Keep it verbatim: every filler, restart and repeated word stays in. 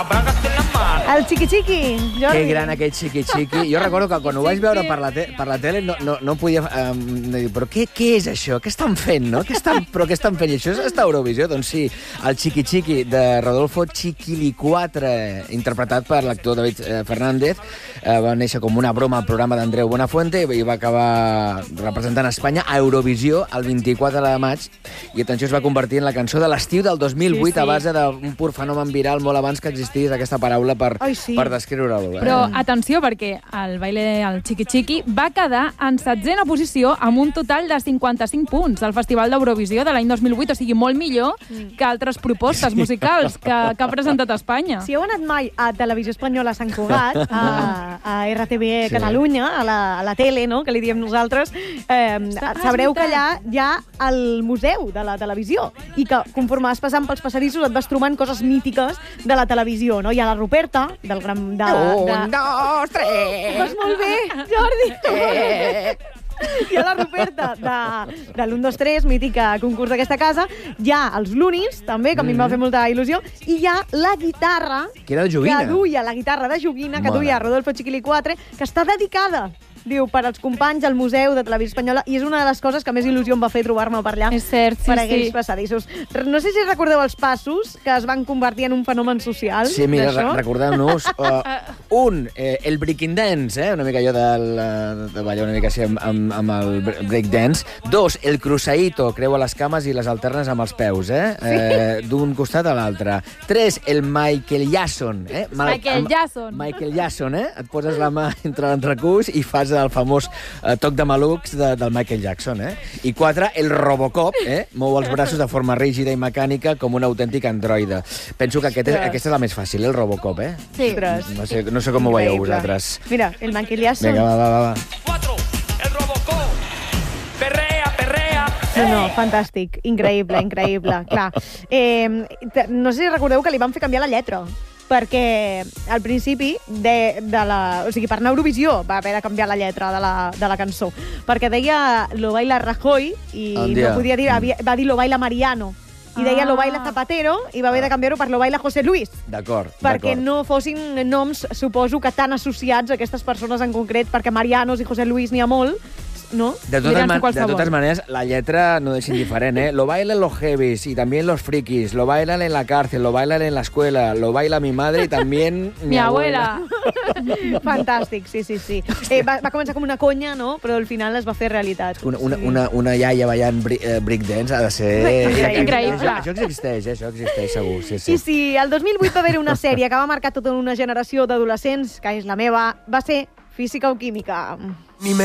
El xiqui-xiqui, Jordi. Que gran aquest xiqui-xiqui. Jo recordo que quan ho vaig veure per la, te per la tele no, no, no podia um, dir, però què, què és això? Què estan fent, no? Què estan, però què estan fent? I això és esta Eurovisió? Doncs sí, el xiqui-xiqui de Rodolfo Chiquilicuatre, interpretat per l'actor David eh, Fernández, eh, va néixer com una broma al programa d'Andreu Buenafuente i va acabar representant Espanya a Eurovisió el vint-i-quatre de maig i, atenció, es va convertir en la cançó de l'estiu del dos mil vuit sí, sí. a base d'un pur fenomen viral molt abans que existís aquesta paraula per, Ai, sí. per descriure-ho. Eh? Però atenció, perquè el baile al xiqui-xiqui va quedar en setzena posició amb un total de cinquanta-cinc punts al Festival d'Eurovisió de l'any dos mil vuit, o sigui, molt millor mm. que altres propostes musicals que, que ha presentat Espanya. Si heu anat mai a Televisió Espanyola a Sant Cugat, a, a R T V sí. Catalunya, a la, a la tele, no?, que li diem nosaltres, eh, sabreu que allà hi ha el museu de la televisió i que conforme vas passant pels passadissos et vas trobant coses mítiques de la televisió, no? Hi ha la Ruperta, del gran... De, un, de... dos, tres... Vas molt bé, Jordi! Eh. Hi ha la Ruperta de, de l'un, dos, tres, mític concurs d'aquesta casa. Hi ha els Lunis, també, que a mi em va fer molta il·lusió. I hi ha la guitarra... Que era de joguina. Que duia, la guitarra de joguina, que Mare. duia Rodolfo Chiquilicuatre, que està dedicada, diu, per als companys al Museu de Televisió Espanyola, i és una de les coses que més il·lusió em va fer trobar-me per allà. És cert, sí, per aquells sí. passadissos. No sé si recordeu els passos, que es van convertir en un fenomen social. Sí, mira, re recordeu-nos. Uh, un, eh, el breaking dance, eh? Una mica allò de, de ballar una mica així amb, amb, amb el break dance. Dos, el cruzaito, creua les cames i les alternes amb els peus, eh? Sí. eh D'un costat a l'altre. Tres, el Michael Jackson, eh? Mal Michael Jackson. Michael Jackson, eh? Et poses la mà entre l'entrecús i fas el famós eh, toc de malucs de, del Michael Jackson, eh? I quatre, el Robocop, eh? Mou els braços de forma rígida i mecànica com un autèntic androide. Penso que aquest és, aquesta és la més fàcil, el Robocop, eh? Sí. No sé, no sé com ho veieu vosaltres. Mira, el Michael Jackson. Vinga, va, va, va. Cuatro, el Robocop. Perrea, perrea. No, no, fantàstic. Increïble, increïble. Clar. Eh, no sé si recordeu que li van fer canviar la lletra, perquè al principi de, de la... O sigui, per anar a Eurovisió va haver de canviar la lletra de la, de la cançó, perquè deia Lo baila Rajoy i no podia dir... Havia, va dir Lo baila Mariano. I deia Lo baila Zapatero i va haver de canviar-ho per Lo baila José Luis. D'acord, perquè no fossin noms, suposo, que tan associats a aquestes persones en concret, perquè Marianos i José Luis n'hi ha molt, no? De totes, man de totes maneres, la lletra no és indiferent, ¿eh? Lo bailan los heavies y también los frikis, lo bailan en la cárcel, lo bailan en la escuela, lo baila mi madre y también mi, mi abuela. abuela. Fantàstic, sí, sí, sí. Eh, va, va començar com una conya, no? Però al final es va fer realitat. Una, una, una, una iaia ballant bri eh, breakdance ha de ser... Increïble. Això, això existeix, eh? Això existeix segur, sí, sí. I sí, el dos mil vuit va haver una sèrie que va marcar tota una generació d'adolescents, que és la meva, va ser Física o Química.